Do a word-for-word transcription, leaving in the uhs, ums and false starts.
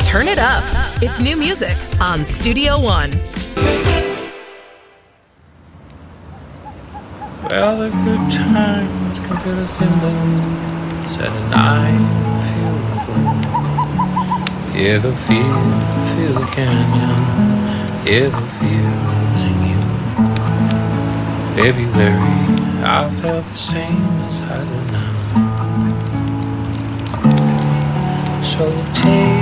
Turn it up. It's new music on Studio One. Well, the good times can feel the thin said and I feel the glow. Yeah, the feel, feel the canyon. Yeah, the feels in you. February, I felt the same as I do now. So take